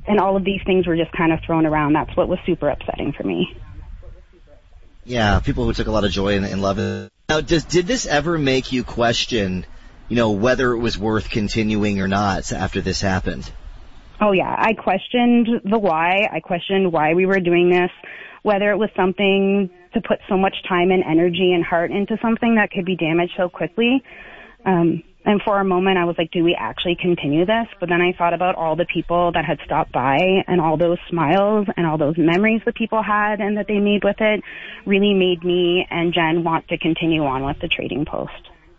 And all of these things were just kind of thrown around. That's what was super upsetting for me. Yeah, people who took a lot of joy in love. Now, did this ever make you question, whether it was worth continuing or not after this happened? Oh, yeah. I questioned the why. I questioned why we were doing this, whether it was something to put so much time and energy and heart into something that could be damaged so quickly. And for a moment, I was like, do we actually continue this? But then I thought about all the people that had stopped by and all those smiles and all those memories that people had and that they made with it really made me and Jen want to continue on with the Trading Post.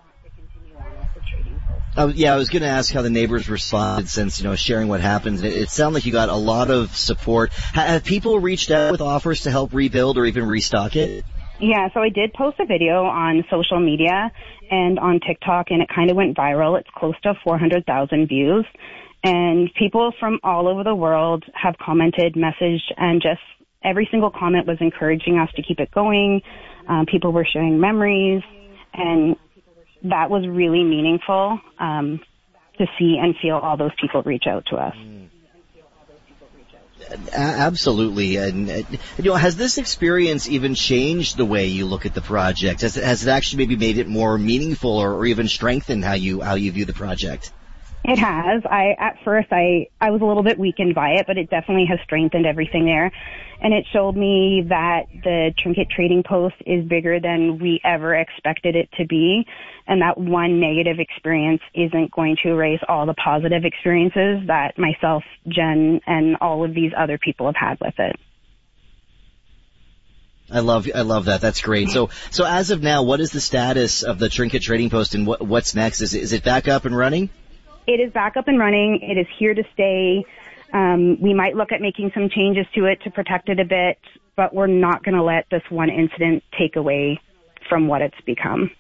I was going to ask how the neighbors responded since, sharing what happened. It sounded like you got a lot of support. Have people reached out with offers to help rebuild or even restock it? Yeah, so I did post a video on social media and on TikTok, and it kind of went viral. It's close to 400,000 views. And people from all over the world have commented, messaged, and just every single comment was encouraging us to keep it going. People were sharing memories, and that was really meaningful to see and feel all those people reach out to us. Absolutely. And, has this experience even changed the way you look at the project? Has it actually maybe made it more meaningful or even strengthened how you view the project? It has. At first I was a little bit weakened by it, but it definitely has strengthened everything there. And it showed me that the Trinket Trading Post is bigger than we ever expected it to be, and that one negative experience isn't going to erase all the positive experiences that myself, Jen, and all of these other people have had with it. I love that. That's great. So as of now, what is the status of the Trinket Trading Post, and what's next? Is it back up and running? It is back up and running. It is here to stay. We might look at making some changes to it to protect it a bit, but we're not going to let this one incident take away from what it's become.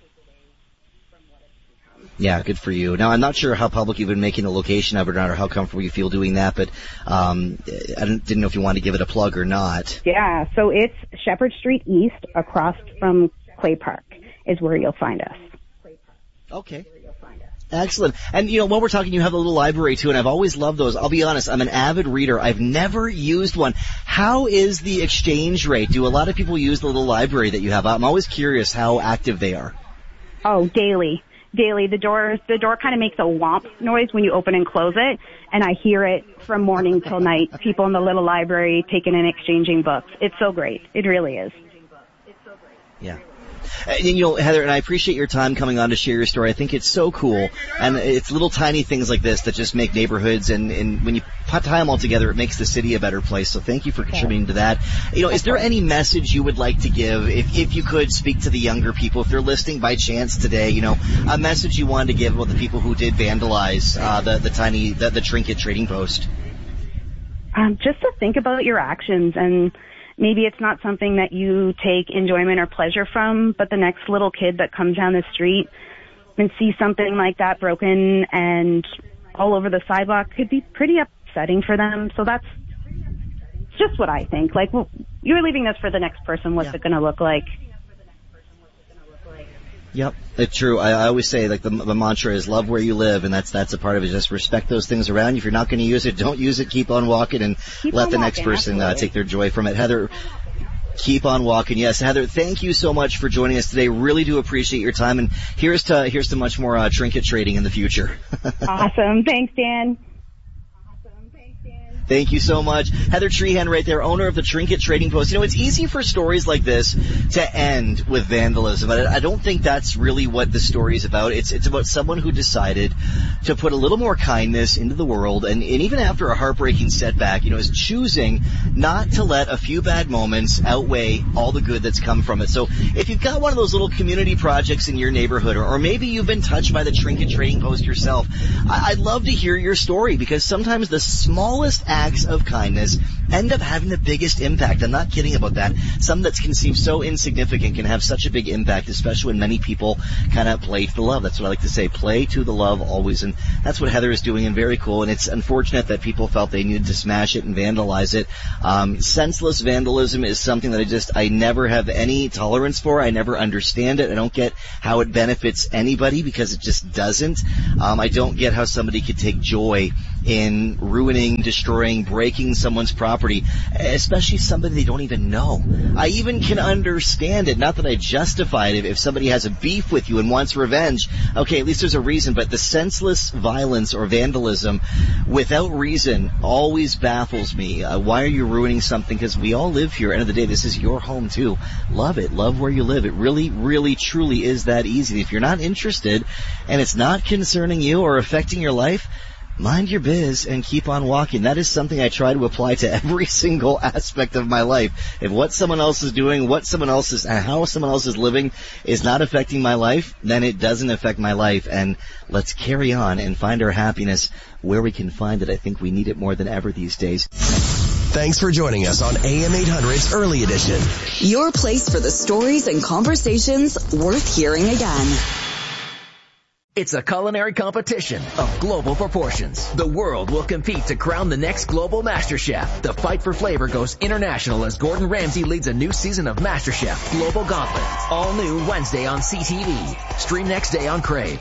Yeah, good for you. Now, I'm not sure how public you've been making the location of it or not, or how comfortable you feel doing that, but I didn't know if you wanted to give it a plug or not. Yeah, so it's Shepherd Street East across from Clay Park is where you'll find us. Okay. Excellent. And, while we're talking, you have a little library, too, and I've always loved those. I'll be honest, I'm an avid reader. I've never used one. How is the exchange rate? Do a lot of people use the little library that you have? I'm always curious how active they are. Oh, daily. The door kind of makes a whomp noise when you open and close it, and I hear it from morning till night. People in the little library taking and exchanging books. It's so great. It really is. Yeah. And, Heather, and I appreciate your time coming on to share your story. I think it's so cool, and it's little tiny things like this that just make neighborhoods, and when you tie them all together, it makes the city a better place. So thank you for contributing to that. Is there any message you would like to give, if you could speak to the younger people, if they're listening by chance today, a message you wanted to give about the people who did vandalize the Trinket Trading Post? Just to think about your actions, and maybe it's not something that you take enjoyment or pleasure from, but the next little kid that comes down the street and sees something like that broken and all over the sidewalk could be pretty upsetting for them. So that's just what I think. Like, well, you're leaving this for the next person. What's it going to look like? Yep, it's true. I always say, the mantra is love where you live, and that's a part of it. Just respect those things around you. If you're not going to use it, don't use it. Keep on walking and let the next person take their joy from it. Heather, keep on walking. Yes, Heather, thank you so much for joining us today. Really do appreciate your time, and here's to much more trinket trading in the future. Awesome. Thanks, Dan. Thank you so much. Heather Trehan right there, owner of the Trinket Trading Post. It's easy for stories like this to end with vandalism. I don't think that's really what the story is about. It's about someone who decided to put a little more kindness into the world, and even after a heartbreaking setback, is choosing not to let a few bad moments outweigh all the good that's come from it. So if you've got one of those little community projects in your neighborhood, or maybe you've been touched by the Trinket Trading Post yourself, I'd love to hear your story, because sometimes the smallest acts of kindness end up having the biggest impact. I'm not kidding about that. Some that can seem so insignificant can have such a big impact, especially when many people kind of play to the love. That's what I like to say, play to the love always, and that's what Heather is doing, and very cool. And it's unfortunate that people felt they needed to smash it and vandalize it. Senseless vandalism is something that I never have any tolerance for. I never understand it. I don't get how it benefits anybody, because it just doesn't. I don't get how somebody could take joy in ruining ruining, destroying, breaking someone's property, especially somebody they don't even know. I even can understand it, not that I justify it. If somebody has a beef with you and wants revenge, okay, at least there's a reason, but the senseless violence or vandalism without reason always baffles me. Why are you ruining something? Because we all live here. At the end of the day, this is your home too. Love it. Love where you live. It really, really, truly is that easy. If you're not interested and it's not concerning you or affecting your life, mind your biz and keep on walking. That is something I try to apply to every single aspect of my life. If what someone else is doing, how someone else is living is not affecting my life, then it doesn't affect my life. And let's carry on and find our happiness where we can find it. I think we need it more than ever these days. Thanks for joining us on AM 800's Early Edition. Your place for the stories and conversations worth hearing again. It's a culinary competition of global proportions. The world will compete to crown the next global MasterChef. The fight for flavor goes international as Gordon Ramsay leads a new season of MasterChef Global Gauntlet. All new Wednesday on CTV. Stream next day on Crave.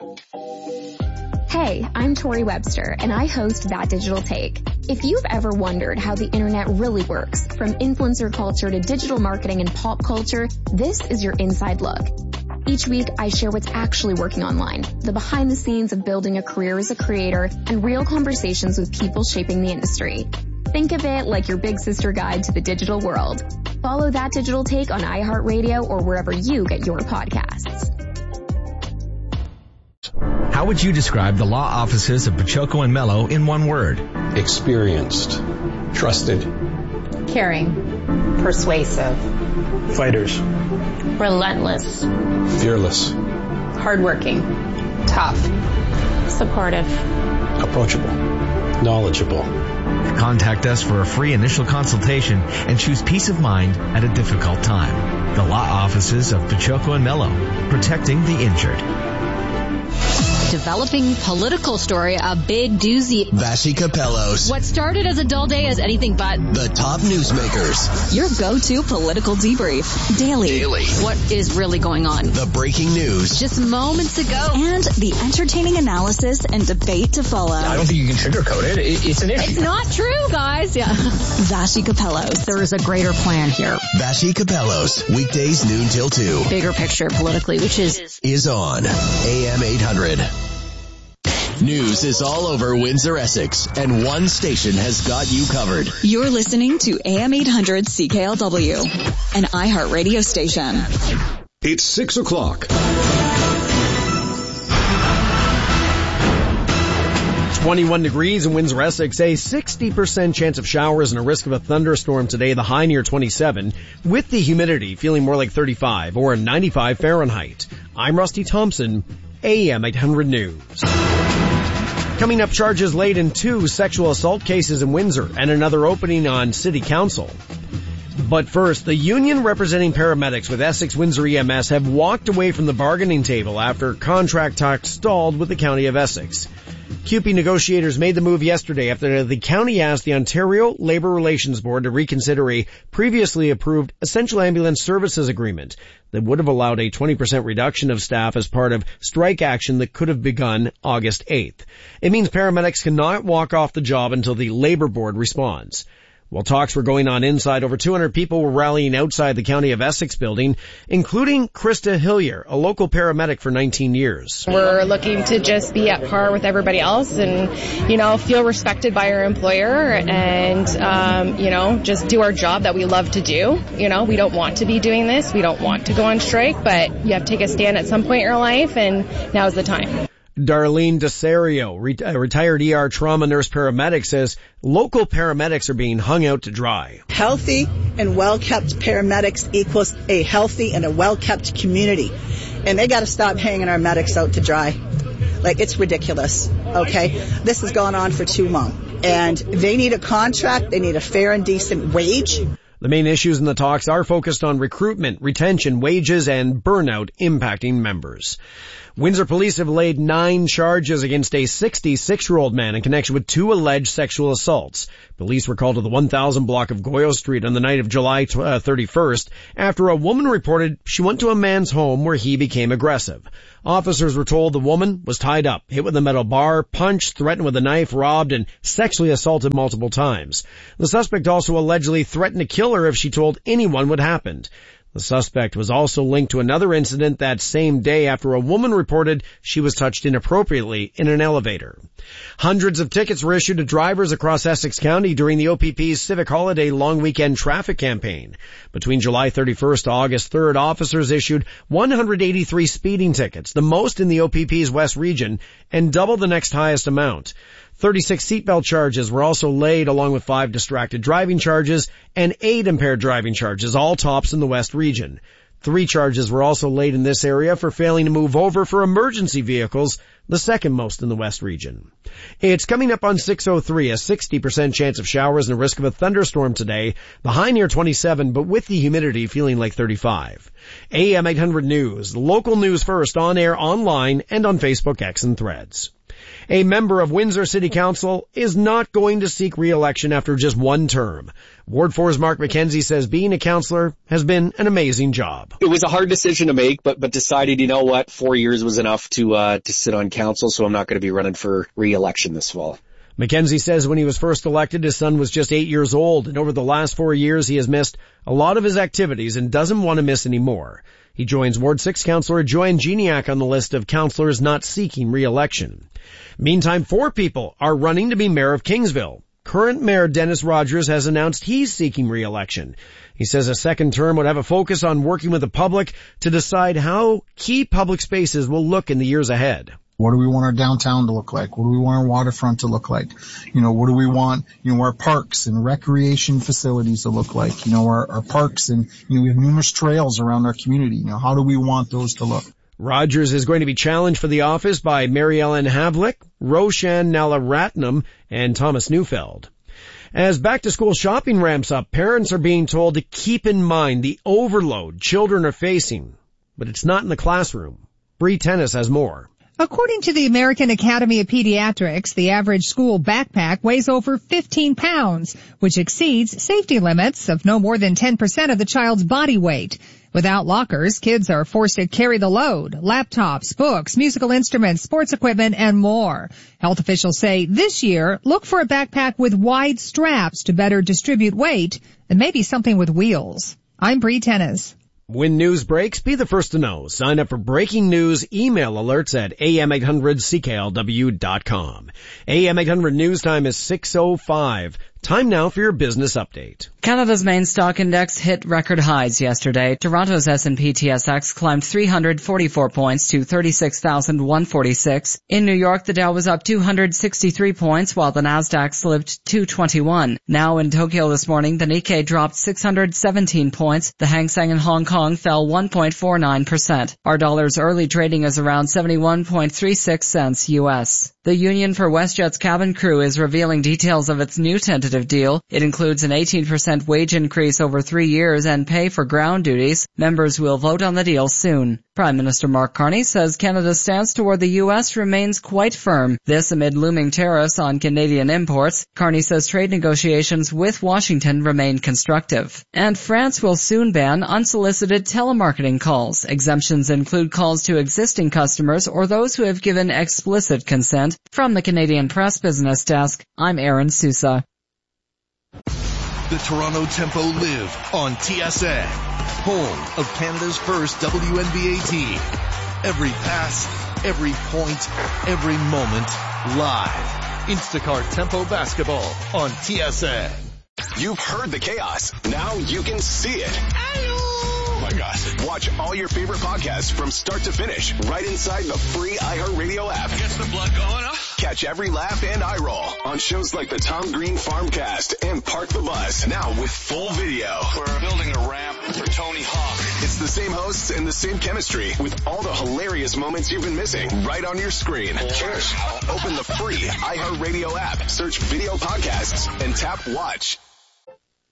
Hey, I'm Tori Webster, and I host That Digital Take. If you've ever wondered how the internet really works, from influencer culture to digital marketing and pop culture, this is your inside look. Each week, I share what's actually working online, the behind the scenes of building a career as a creator, and real conversations with people shaping the industry. Think of it like your big sister guide to the digital world. Follow That Digital Take on iHeartRadio or wherever you get your podcasts. How would you describe the law offices of Pachoco and Mello in one word? Experienced. Trusted. Caring. Persuasive. Fighters. Relentless. Fearless. Hardworking. Tough. Supportive. Approachable. Knowledgeable. Contact us for a free initial consultation and choose peace of mind at a difficult time. The law offices of Pachoco and Mello, protecting the injured. Developing political story, a big doozy. Vassy Capellos. What started as a dull day is anything but. The top newsmakers. Your go-to political debrief. Daily. What is really going on? The breaking news. Just moments ago. And the entertaining analysis and debate to follow. I don't think you can sugarcoat it. It's an issue. It's not true, guys. Yeah. Vassy Capellos. There is a greater plan here. Vassy Capellos. Weekdays noon till 2. Bigger picture politically, which is on AM 800. News is all over Windsor, Essex, and one station has got you covered. You're listening to AM 800 CKLW, an iHeartRadio station. It's 6 o'clock. 21 degrees in Windsor, Essex, a 60% chance of showers and a risk of a thunderstorm today, the high near 27, with the humidity feeling more like 35 or 95 Fahrenheit. I'm Rusty Thompson, AM 800 News. Coming up, charges laid in 2 sexual assault cases in Windsor and another opening on City Council. But first, the union representing paramedics with Essex Windsor EMS have walked away from the bargaining table after contract talks stalled with the County of Essex. CUPE negotiators made the move yesterday after the county asked the Ontario Labour Relations Board to reconsider a previously approved essential ambulance services agreement that would have allowed a 20% reduction of staff as part of strike action that could have begun August 8th. It means paramedics cannot walk off the job until the Labour Board responds. While talks were going on inside, over 200 people were rallying outside the County of Essex building, including Krista Hillier, a local paramedic for 19 years. We're looking to just be at par with everybody else and, feel respected by our employer and, just do our job that we love to do. We don't want to be doing this. We don't want to go on strike, but you have to take a stand at some point in your life, and now's the time. Darlene DeSario, retired ER trauma nurse paramedic, says local paramedics are being hung out to dry. Healthy and well-kept paramedics equals a healthy and a well-kept community. And they got to stop hanging our medics out to dry. It's ridiculous, okay? This has gone on for too long. And they need a contract. They need a fair and decent wage. The main issues in the talks are focused on recruitment, retention, wages, and burnout impacting members. Windsor police have laid 9 charges against a 66-year-old man in connection with 2 alleged sexual assaults. Police were called to the 1000 block of Goyo Street on the night of July 31st after a woman reported she went to a man's home where he became aggressive. Officers were told the woman was tied up, hit with a metal bar, punched, threatened with a knife, robbed, and sexually assaulted multiple times. The suspect also allegedly threatened to kill her if she told anyone what happened. The suspect was also linked to another incident that same day after a woman reported she was touched inappropriately in an elevator. Hundreds of tickets were issued to drivers across Essex County during the OPP's Civic Holiday Long Weekend Traffic Campaign. Between July 31st to August 3rd, officers issued 183 speeding tickets, the most in the OPP's West region, and double the next highest amount. 36 seatbelt charges were also laid, along with 5 distracted driving charges and 8 impaired driving charges, all tops in the West region. 3 charges were also laid in this area for failing to move over for emergency vehicles, the second most in the West region. It's coming up on 6:03, a 60% chance of showers and a risk of a thunderstorm today, the high near 27, but with the humidity feeling like 35. AM 800 News, local news first, on air, online, and on Facebook, X, and Threads. A member of Windsor City Council is not going to seek re-election after just one term. Ward 4's Mark McKenzie says being a councillor has been an amazing job. It was a hard decision to make, but decided, you know what, 4 years was enough to sit on council, so I'm not going to be running for re-election this fall. McKenzie says when he was first elected, his son was just 8 years old, and over the last 4 years, he has missed a lot of his activities and doesn't want to miss any more. He joins Ward 6 Councillor Joanne Geniac on the list of councillors not seeking re-election. Meantime, 4 people are running to be mayor of Kingsville. Current Mayor Dennis Rogers has announced he's seeking re-election. He says a second term would have a focus on working with the public to decide how key public spaces will look in the years ahead. What do we want our downtown to look like? What do we want our waterfront to look like? What do we want, our parks and recreation facilities to look like? Our parks and, we have numerous trails around our community. How do we want those to look? Rogers is going to be challenged for the office by Mary Ellen Havlick, Roshan Nalaratnam, and Thomas Neufeld. As back-to-school shopping ramps up, parents are being told to keep in mind the overload children are facing. But it's not in the classroom. Bree Tennis has more. According to the American Academy of Pediatrics, the average school backpack weighs over 15 pounds, which exceeds safety limits of no more than 10% of the child's body weight. Without lockers, kids are forced to carry the load: laptops, books, musical instruments, sports equipment, and more. Health officials say this year, look for a backpack with wide straps to better distribute weight, and maybe something with wheels. I'm Bree Tennis. When news breaks, be the first to know. Sign up for breaking news email alerts at am800cklw.com. AM 800 news time is 6:05. Time now for your business update. Canada's main stock index hit record highs yesterday. Toronto's S&P TSX climbed 344 points to 36,146. In New York, the Dow was up 263 points, while the Nasdaq slipped 221. Now in Tokyo this morning, the Nikkei dropped 617 points. The Hang Seng in Hong Kong fell 1.49%. Our dollar's early trading is around 71.36 cents U.S. The Union for WestJet's cabin crew is revealing details of its new tentative deal. It includes an 18% wage increase over 3 years and pay for ground duties. Members will vote on the deal soon. Prime Minister Mark Carney says Canada's stance toward the U.S. remains quite firm. This amid looming tariffs on Canadian imports. Carney says trade negotiations with Washington remain constructive. And France will soon ban unsolicited telemarketing calls. Exemptions include calls to existing customers or those who have given explicit consent. From the Canadian Press Business Desk, I'm Aaron Sousa. The Toronto Tempo live on TSN, home of Canada's first WNBA team. Every pass, every point, every moment, live. Instacart Tempo Basketball on TSN. You've heard the chaos. Now you can see it. Oh my gosh. Watch all your favorite podcasts from start to finish right inside the free iHeartRadio app. Gets the blood going, huh? Catch every laugh and eye roll on shows like the Tom Green Farmcast and Park the Bus. Now with full video. We're building a ramp for Tony Hawk. It's the same hosts and the same chemistry with all the hilarious moments you've been missing right on your screen. Cheers. Open the free iHeartRadio app, search video podcasts, and tap watch.